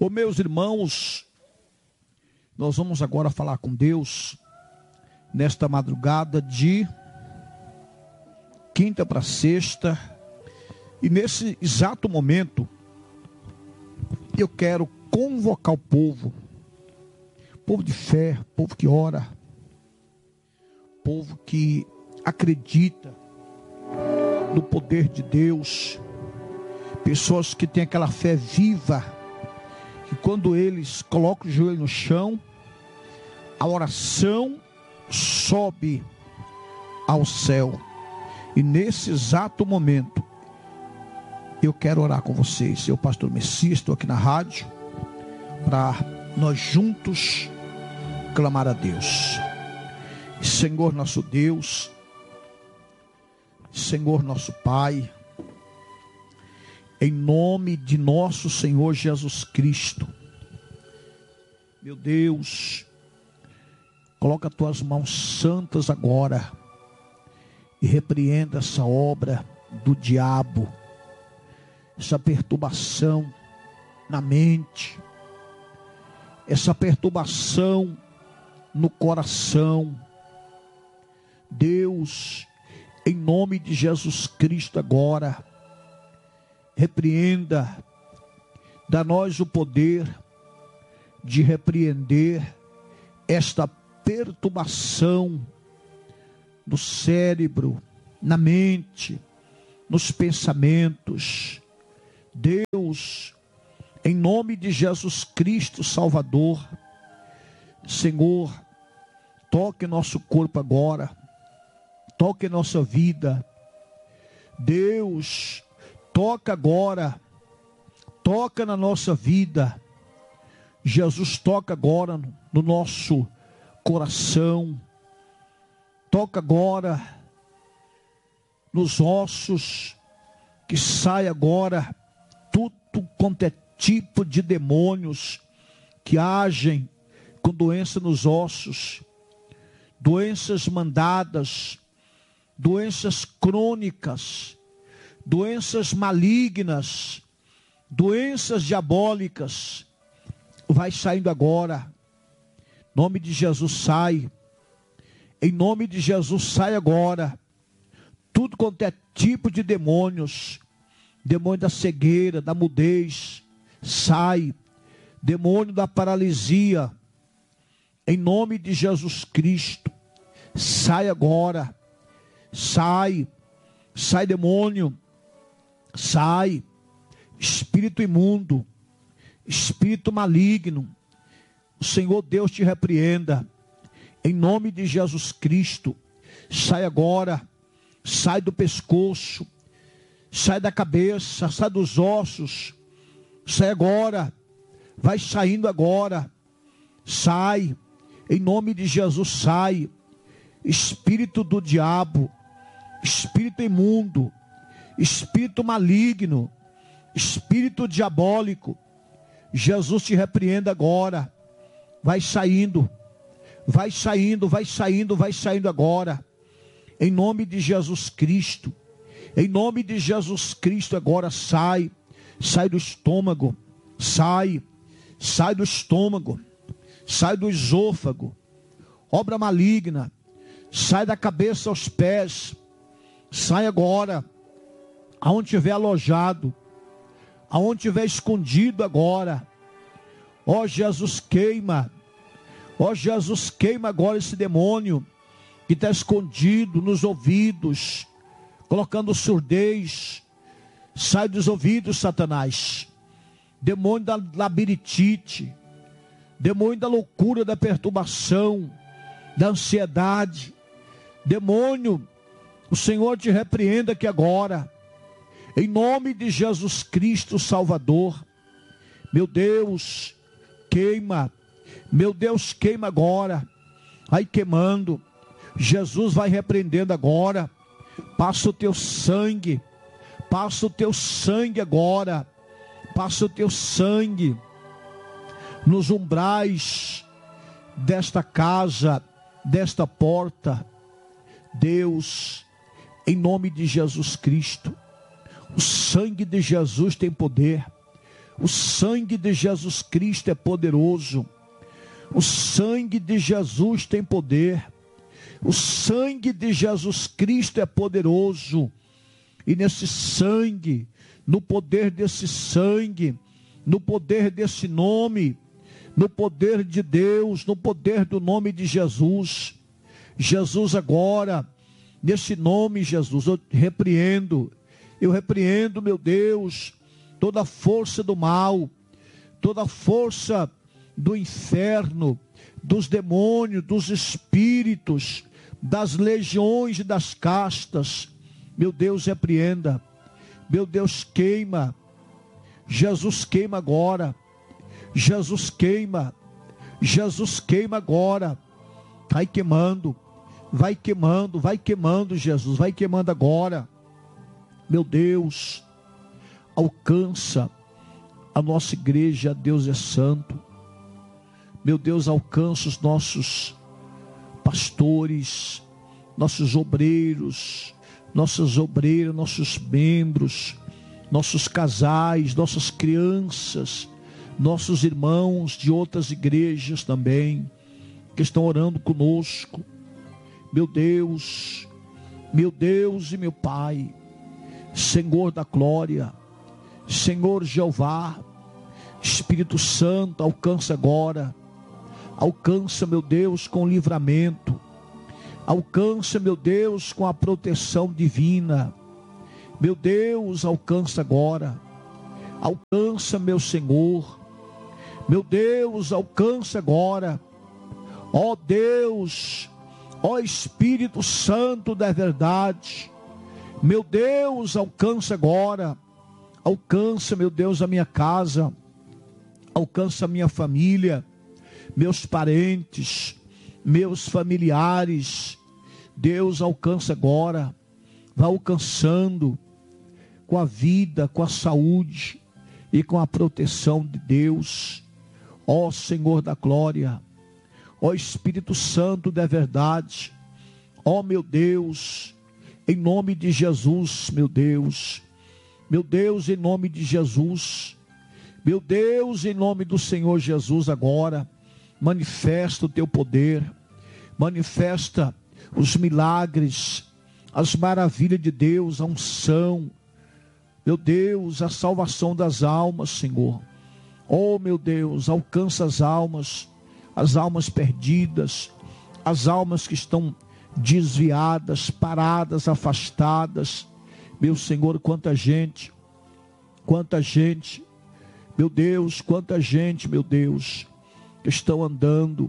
Ô meus irmãos, nós vamos agora falar com Deus nesta madrugada de quinta para sexta, e nesse exato momento eu quero convocar o povo de fé, povo que ora, povo que acredita no poder de Deus, pessoas que têm aquela fé viva, que quando eles colocam o joelho no chão, a oração sobe ao céu. E nesse exato momento eu quero orar com vocês. Eu, pastor Messias, estou aqui na rádio para nós juntos clamar a Deus. Senhor nosso Deus, Senhor nosso Pai, em nome de nosso Senhor Jesus Cristo, meu Deus, coloca as tuas mãos santas agora e repreenda essa obra do diabo, essa perturbação na mente, essa perturbação no coração. Deus, em nome de Jesus Cristo agora, repreenda, dá-nos o poder de repreender esta perturbação no cérebro, na mente, nos pensamentos. Deus, em nome de Jesus Cristo Salvador, Senhor, toque nosso corpo agora, toque nossa vida. Deus, toca agora, toca na nossa vida. Jesus, toca agora no nosso coração, toca agora nos ossos, que sai agora tudo quanto é tipo de demônios que agem com doença nos ossos, doenças mandadas, doenças crônicas, doenças malignas, doenças diabólicas. Vai saindo agora, em nome de Jesus sai, em nome de Jesus sai agora, tudo quanto é tipo de demônios, demônio da cegueira, da mudez, sai, demônio da paralisia, em nome de Jesus Cristo, sai agora, sai demônio, sai, espírito imundo, espírito maligno, o Senhor Deus te repreenda, em nome de Jesus Cristo. Sai agora, sai do pescoço, sai da cabeça, sai dos ossos, sai agora, vai saindo agora, sai, em nome de Jesus sai, espírito do diabo, espírito imundo, espírito maligno, espírito diabólico, Jesus te repreenda agora. Vai saindo, vai saindo, vai saindo, vai saindo agora, em nome de Jesus Cristo. Em nome de Jesus Cristo agora sai, sai do estômago, sai do estômago, sai do esôfago, obra maligna, sai da cabeça aos pés, sai agora, aonde estiver alojado, aonde estiver escondido agora. Ó Jesus, queima, ó Jesus, queima agora esse demônio que está escondido nos ouvidos, colocando surdez. Sai dos ouvidos, Satanás. Demônio da labirintite, demônio da loucura, da perturbação, da ansiedade. Demônio, o Senhor te repreenda aqui agora, em nome de Jesus Cristo Salvador. Meu Deus, queima, meu Deus, queima agora, vai queimando. Jesus vai repreendendo agora. Passa o teu sangue, passa o teu sangue agora, passa o teu sangue nos umbrais desta casa, desta porta. Deus, em nome de Jesus Cristo, o sangue de Jesus tem poder, O sangue de Jesus Cristo é poderoso. O sangue de Jesus tem poder. O sangue de Jesus Cristo é poderoso. E nesse sangue, no poder desse sangue, no poder desse nome, no poder de Deus, no poder do nome de Jesus. Jesus agora, nesse nome, Jesus, eu repreendo, meu Deus, toda a força do mal, toda a força do inferno, dos demônios, dos espíritos, das legiões e das castas. Meu Deus, repreenda. Meu Deus, queima. Jesus queima agora. Jesus queima. Jesus queima agora. Vai queimando. Vai queimando. Vai queimando, Jesus. Vai queimando agora. Meu Deus, alcança a nossa igreja. Deus é santo. Meu Deus, alcança os nossos pastores, nossos obreiros, nossas obreiras, nossos membros, nossos casais, nossas crianças, nossos irmãos de outras igrejas também, que estão orando conosco. Meu Deus e meu Pai, Senhor da glória, Senhor Jeová, Espírito Santo, alcança agora. Alcança, meu Deus, com livramento. Alcança, meu Deus, com a proteção divina. Meu Deus, alcança agora. Alcança, meu Senhor. Meu Deus, alcança agora. Ó Deus, ó Espírito Santo da verdade. Meu Deus, alcança agora. Alcança, meu Deus, a minha casa. Alcança a minha família. Meus parentes, meus familiares. Deus, alcança agora. Vai alcançando com a vida, com a saúde e com a proteção de Deus. Ó Senhor da glória, ó Espírito Santo da verdade, ó meu Deus, em nome de Jesus, meu Deus, em nome de Jesus, meu Deus, em nome do Senhor Jesus agora. Manifesta o teu poder, manifesta os milagres, as maravilhas de Deus, a unção, meu Deus, a salvação das almas, Senhor. Oh, meu Deus, alcança as almas perdidas, as almas que estão desviadas, paradas, afastadas. Meu Senhor, quanta gente, meu Deus, quanta gente, meu Deus, que estão andando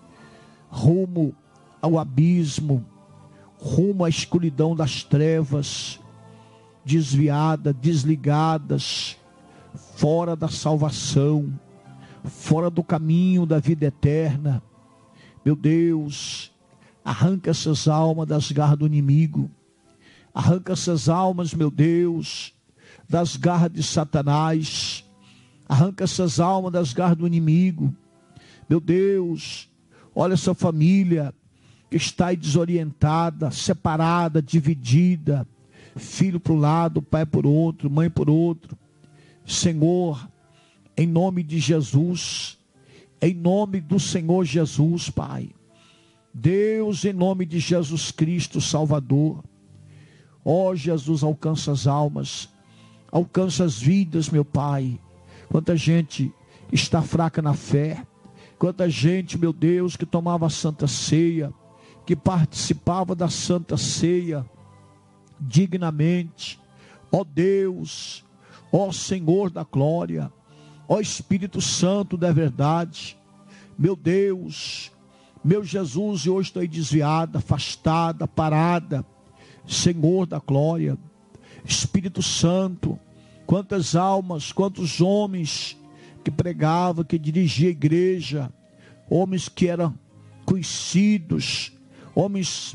rumo ao abismo, rumo à escuridão das trevas, desviadas, desligadas, fora da salvação, fora do caminho da vida eterna. Meu Deus, arranca essas almas das garras do inimigo, arranca essas almas, meu Deus, das garras de Satanás, arranca essas almas das garras do inimigo. Meu Deus, olha essa família que está aí desorientada, separada, dividida, filho para um lado, pai por outro, mãe por outro. Senhor, em nome de Jesus, em nome do Senhor Jesus, Pai. Deus, em nome de Jesus Cristo, Salvador. Ó Jesus, alcança as almas, alcança as vidas, meu Pai. Quanta gente está fraca na fé. Quanta gente, meu Deus, que tomava a Santa Ceia, que participava da Santa Ceia dignamente. Ó Deus, ó Senhor da glória, ó Espírito Santo da verdade. Meu Deus, meu Jesus, eu hoje estou aí desviada, afastada, parada. Senhor da glória, Espírito Santo, quantas almas, quantos homens que pregava, que dirigia a igreja, homens que eram conhecidos, homens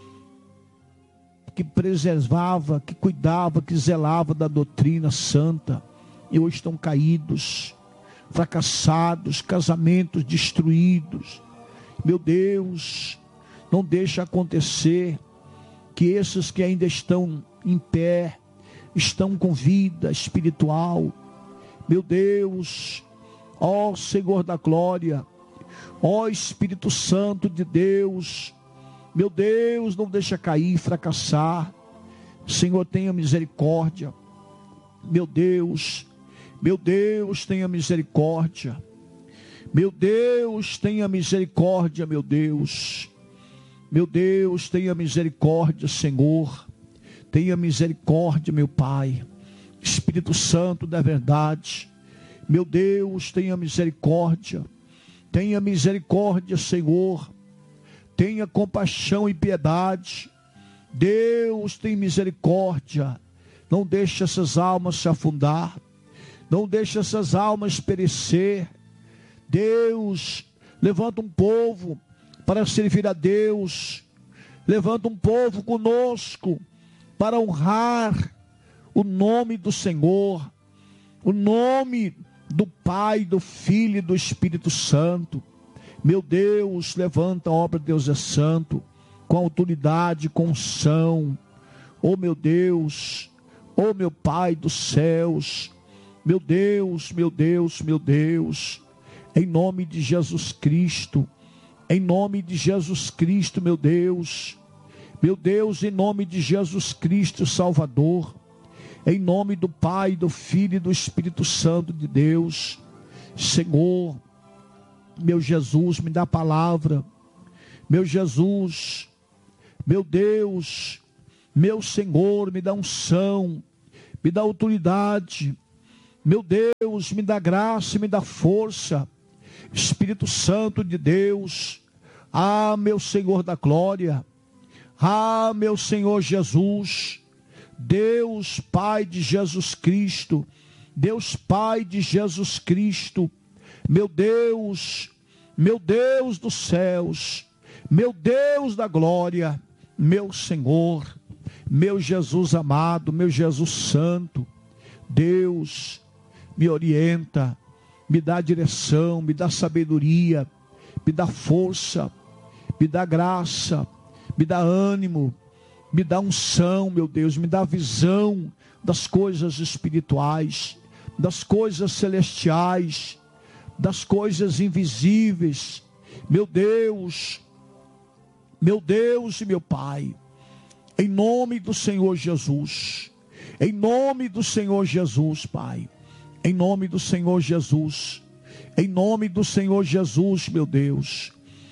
que preservava, que cuidava, que zelava da doutrina santa, e hoje estão caídos, fracassados, casamentos destruídos. Meu Deus, não deixa acontecer que esses que ainda estão em pé, estão com vida espiritual, Meu Deus, ó Senhor da glória, ó Espírito Santo de Deus, meu Deus, não deixa cair, fracassar. Senhor, tenha misericórdia. Meu Deus, tenha misericórdia. Meu Deus, tenha misericórdia, meu Deus. Meu Deus, tenha misericórdia, Senhor. Tenha misericórdia, meu Pai. Espírito Santo da verdade. Meu Deus, tenha misericórdia. Tenha misericórdia, Senhor. Tenha compaixão e piedade. Deus, tem misericórdia. Não deixe essas almas se afundar. Não deixe essas almas perecer. Deus, levanta um povo para servir a Deus. Levanta um povo conosco para honrar o nome do Senhor, o nome do Pai, do Filho e do Espírito Santo. Meu Deus, levanta a obra de Deus é santo, com autoridade, com unção. Oh meu Deus, oh meu Pai dos céus, meu Deus, meu Deus, meu Deus, em nome de Jesus Cristo, em nome de Jesus Cristo, meu Deus, em nome de Jesus Cristo, Salvador, em nome do Pai, do Filho e do Espírito Santo de Deus. Senhor, meu Jesus, me dá a palavra. Meu Jesus, meu Deus, meu Senhor, me dá unção, me dá autoridade. Meu Deus, me dá graça, me dá força. Espírito Santo de Deus, ah, meu Senhor da glória, ah, meu Senhor Jesus, Deus Pai de Jesus Cristo, Deus Pai de Jesus Cristo, meu Deus dos céus, meu Deus da glória, meu Senhor, meu Jesus amado, meu Jesus santo. Deus, me orienta, me dá direção, me dá sabedoria, me dá força, me dá graça, me dá ânimo, me dá unção, meu Deus, me dá visão das coisas espirituais, das coisas celestiais, das coisas invisíveis. Meu Deus e meu Pai, em nome do Senhor Jesus, em nome do Senhor Jesus, Pai, em nome do Senhor Jesus, em nome do Senhor Jesus, meu Deus,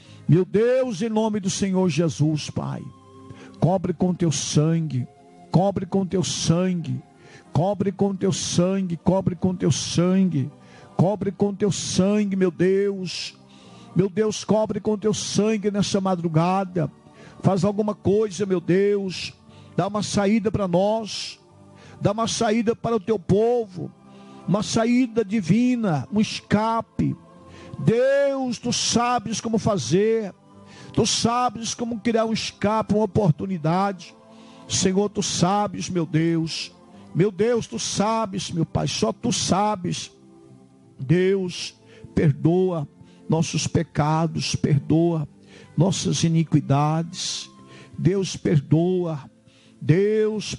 em nome do Senhor Jesus, Pai, cobre com teu sangue, cobre com teu sangue, cobre com teu sangue, cobre com teu sangue, cobre com teu sangue, meu Deus, cobre com teu sangue nessa madrugada. Faz alguma coisa, meu Deus, dá uma saída para nós, dá uma saída para o teu povo, uma saída divina, um escape. Deus, tu sabes como fazer, tu sabes como criar um escape, uma oportunidade. Senhor, tu sabes, meu Deus, tu sabes, meu Pai, só tu sabes. Deus, perdoa nossos pecados, perdoa nossas iniquidades. Deus, perdoa, Deus,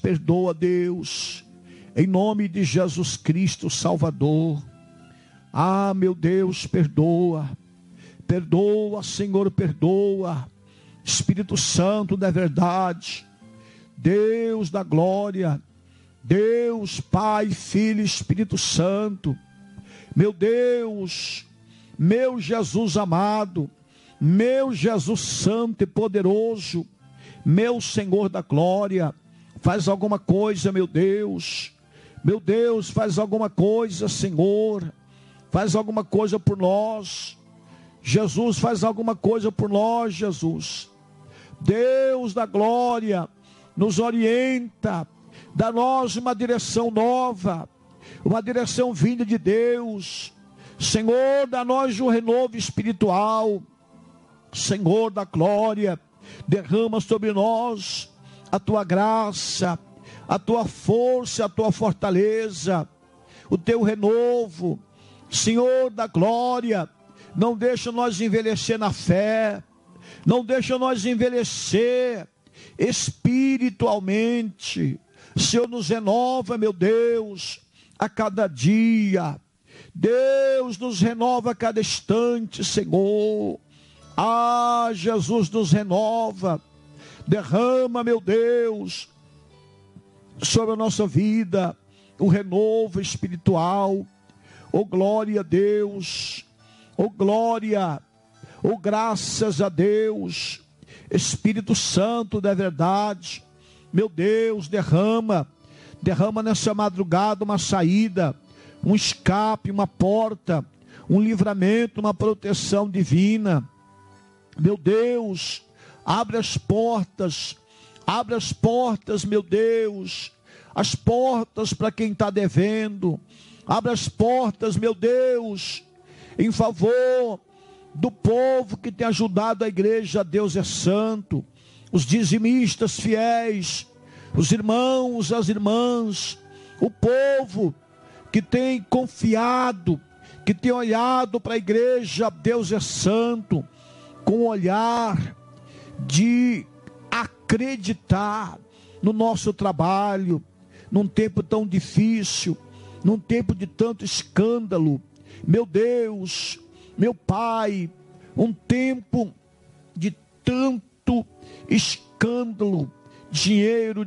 em nome de Jesus Cristo, Salvador. Ah, meu Deus, perdoa, Senhor, perdoa. Espírito Santo da verdade, Deus da glória, Deus, Pai, Filho e Espírito Santo. Meu Deus, meu Jesus amado, meu Jesus santo e poderoso, meu Senhor da glória, faz alguma coisa, meu Deus, faz alguma coisa, Senhor, faz alguma coisa por nós. Jesus, faz alguma coisa por nós, Jesus. Deus da glória, nos orienta, dá-nos uma direção nova, uma direção vinda de Deus. Senhor, dá-nos um renovo espiritual. Senhor da glória, derrama sobre nós a tua graça, a tua força, a tua fortaleza, o teu renovo. Senhor da glória, não deixa nós envelhecer na fé, não deixa nós envelhecer espiritualmente. Senhor, nos renova, meu Deus, a cada dia. Deus nos renova a cada instante, Senhor. Ah, Jesus nos renova. Derrama, meu Deus, sobre a nossa vida o renovo espiritual. Oh, glória a Deus. Oh, glória. Oh, graças a Deus. Espírito Santo da verdade, meu Deus, derrama nessa madrugada uma saída, um escape, uma porta, um livramento, uma proteção divina. Meu Deus, abre as portas, meu Deus, as portas para quem está devendo, abre as portas, meu Deus, em favor do povo que tem ajudado a igreja. Deus é santo, os dizimistas fiéis, os irmãos, as irmãs, o povo que tem confiado, que tem olhado para a igreja. Deus é santo, com o olhar de acreditar no nosso trabalho, num tempo tão difícil, num tempo de tanto escândalo. Meu Deus, meu Pai, um tempo de tanto escândalo, dinheiro,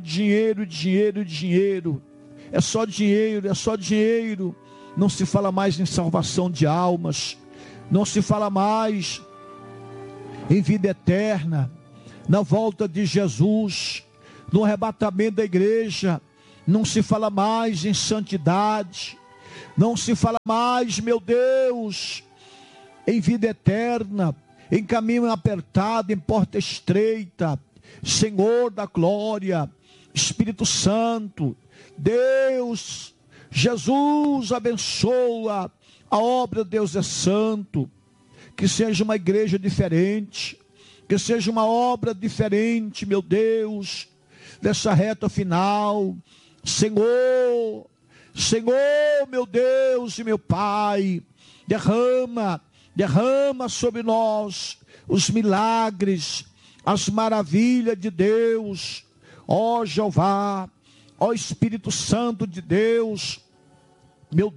é só dinheiro, não se fala mais em salvação de almas, não se fala mais em vida eterna, na volta de Jesus, no arrebatamento da igreja, não se fala mais em santidade, não se fala mais, meu Deus, em vida eterna, em caminho apertado, em porta estreita. Senhor da glória, Espírito Santo, Deus, Jesus, abençoa a obra. Deus é santo, que seja uma igreja diferente, que seja uma obra diferente, meu Deus, dessa reta final. Senhor, meu Deus e meu Pai, derrama sobre nós os milagres, as maravilhas de Deus. Ó Jeová, ó Espírito Santo de Deus, meu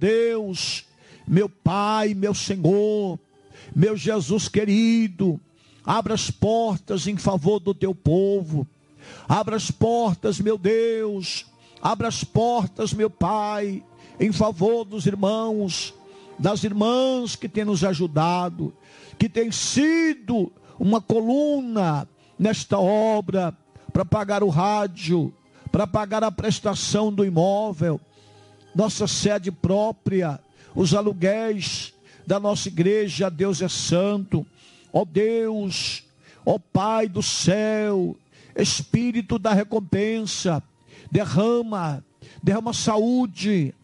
Pai, meu Senhor, meu Jesus querido, abra as portas em favor do teu povo, abra as portas, meu Deus, abra as portas, meu Pai, em favor dos irmãos, das irmãs que têm nos ajudado, que tem sido uma coluna nesta obra, para pagar o rádio, para pagar a prestação do imóvel, nossa sede própria, os aluguéis da nossa igreja. Deus é santo. Ó Deus, ó Pai do céu, Espírito da recompensa, derrama saúde,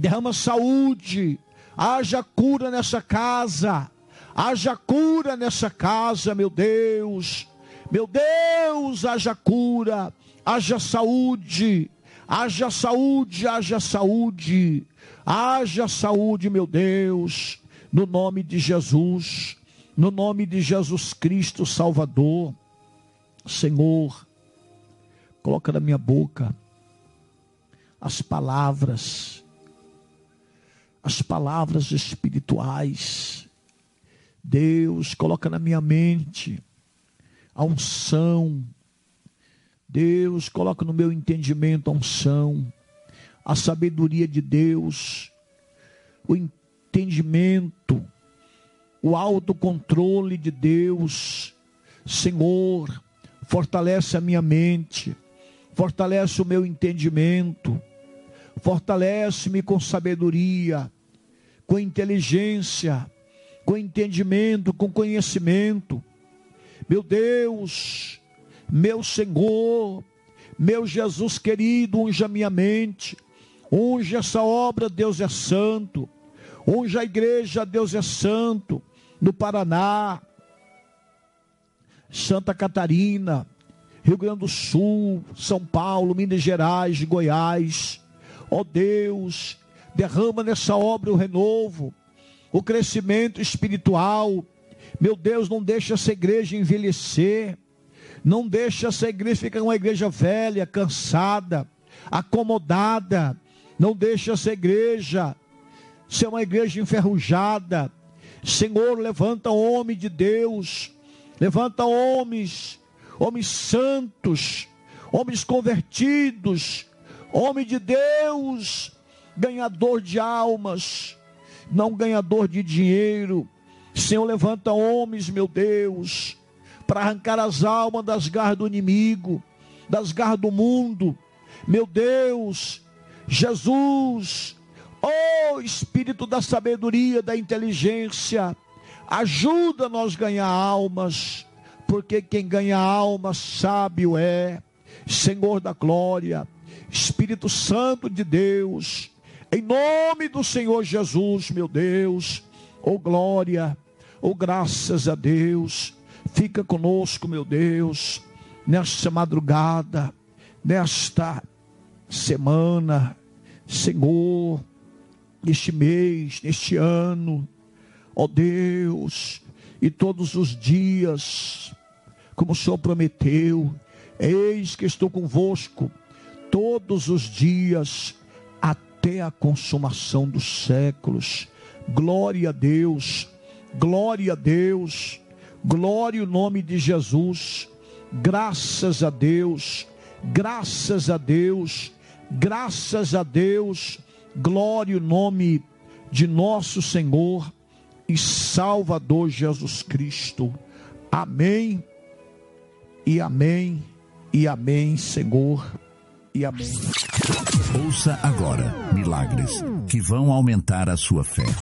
haja cura nessa casa, meu Deus, haja cura, haja saúde, meu Deus, no nome de Jesus Cristo, Salvador. Senhor, coloca na minha boca as palavras espirituais. Deus, coloca na minha mente a unção. Deus, coloca no meu entendimento a unção, a sabedoria de Deus, o entendimento, o autocontrole de Deus. Senhor, fortalece a minha mente, fortalece o meu entendimento, fortalece-me com sabedoria, com inteligência, com entendimento, com conhecimento. Meu Deus, meu Senhor, meu Jesus querido, unja a minha mente, unja essa obra. Deus é santo, unja a igreja. Deus é santo, no Paraná, Santa Catarina, Rio Grande do Sul, São Paulo, Minas Gerais, Goiás. Ó Deus, derrama nessa obra o renovo, o crescimento espiritual. Meu Deus, não deixa essa igreja envelhecer, não deixa essa igreja ficar uma igreja velha, cansada, acomodada. Não deixa essa igreja ser uma igreja enferrujada. Senhor, levanta homem de Deus, levanta homens santos, homens convertidos, homem de Deus, ganhador de almas, não ganhador de dinheiro. Senhor, levanta homens, meu Deus, para arrancar as almas das garras do inimigo, das garras do mundo. Meu Deus, Jesus, ó Espírito da sabedoria, da inteligência, ajuda-nos a ganhar almas, porque quem ganha almas sábio é. Senhor da glória, Espírito Santo de Deus, em nome do Senhor Jesus, meu Deus, oh glória, oh graças a Deus, fica conosco, meu Deus, nesta madrugada, nesta semana, Senhor, neste mês, neste ano, ó Deus, e todos os dias, como o Senhor prometeu, eis que estou convosco todos os dias, até a consumação dos séculos. Glória a Deus, glória a Deus, glória ao nome de Jesus, graças a Deus, graças a Deus, graças a Deus, glória ao nome de nosso Senhor e Salvador Jesus Cristo. Amém, e amém, e amém, Senhor, e amém. Ouça agora milagres que vão aumentar a sua fé.